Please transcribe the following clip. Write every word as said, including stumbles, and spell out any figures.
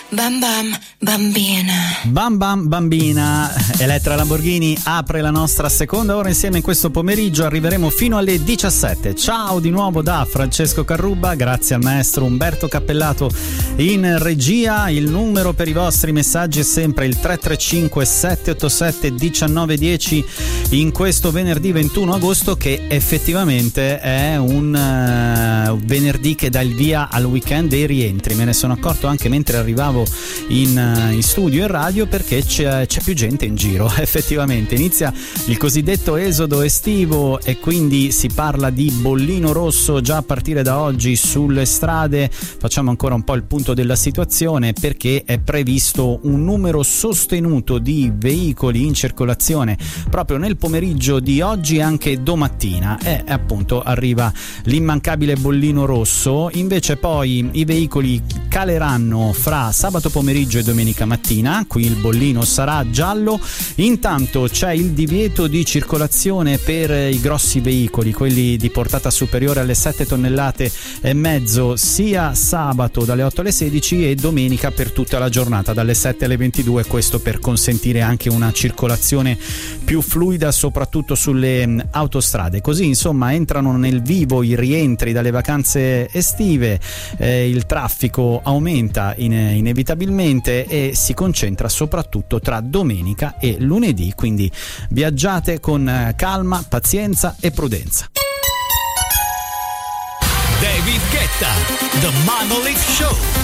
Bam bam bambina. Bam bam bambina. Elettra Lamborghini apre la nostra seconda ora insieme in questo pomeriggio. Arriveremo fino alle diciassette. Ciao di nuovo da Francesco Carrubba, grazie al maestro Umberto Cappellato in regia. Il numero per i vostri messaggi è sempre il tre tre cinque sette otto sette uno nove uno zero in questo venerdì ventuno agosto, che effettivamente è un uh, venerdì che dà il via al weekend dei rientri. Me ne sono accorto anche mentre arrivavo in, uh, in studio e radio, perché c'è, c'è più gente in giro. Effettivamente inizia il cosiddetto esodo estivo e quindi si parla di bollino rosso già a partire da oggi sulle strade. Facciamo ancora un po' il punto della situazione, perché è previsto un numero sostenuto di veicoli in circolazione proprio nel pomeriggio di oggi e anche domattina, e appunto arriva l'immancabile bollino rosso. Invece poi i veicoli caleranno fra sabato pomeriggio e domenica mattina, qui il bollino sarà giallo. Intanto c'è il divieto di circolazione per i grossi veicoli, quelli di portata superiore alle sette tonnellate e mezzo, sia sabato dalle otto alle sedici e domenica per tutta la giornata dalle sette alle ventidue, questo per consentire anche una circolazione più fluida soprattutto sulle autostrade. Così insomma entrano nel vivo i rientri dalle vacanze estive, eh, il traffico aumenta in, inevitabilmente e si concentra soprattutto tra domenica e lunedì, quindi viaggiate con calma, pazienza e prudenza. David Guetta, The Monolith Show.